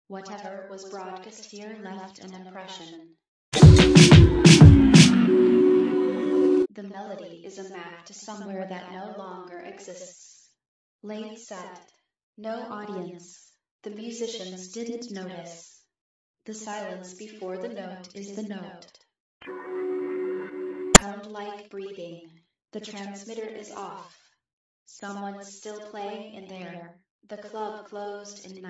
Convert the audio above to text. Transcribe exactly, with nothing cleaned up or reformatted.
Whatever was broadcast here left an impression. The melody is a map to somewhere that no longer exists. Late set. No audience. The musicians didn't notice. The silence before the note is the note. Sound like breathing. The transmitter is off. Someone's still playing in there. The club closed in